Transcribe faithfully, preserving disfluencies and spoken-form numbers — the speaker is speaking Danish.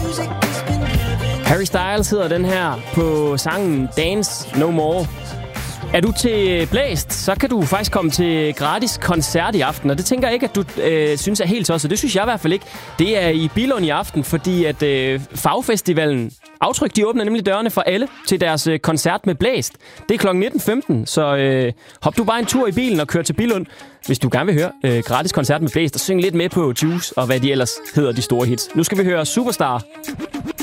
Harry Styles hedder den her på sangen Dance No More. Er du til blæst, så kan du faktisk komme til gratis koncert i aften, og det tænker jeg ikke, at du øh, synes er helt tosset. Det synes jeg i hvert fald ikke. Det er i Billund i aften, fordi at øh, Fagfestivalen Aftryk, de åbner nemlig dørene for alle til deres øh, koncert med blæst. Det er klokken nitten femten, så øh, hop du bare en tur i bilen og kør til Billund, hvis du gerne vil høre øh, gratis koncert med blæst og synge lidt med på Juice og hvad de ellers hedder, de store hits. Nu skal vi høre Superstar.